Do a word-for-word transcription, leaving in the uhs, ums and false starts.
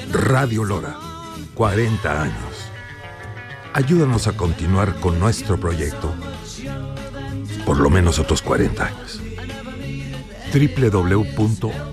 Radio Lora, cuarenta años. Ayúdanos a continuar con nuestro proyecto por lo menos otros cuarenta años. doble u doble u doble u punto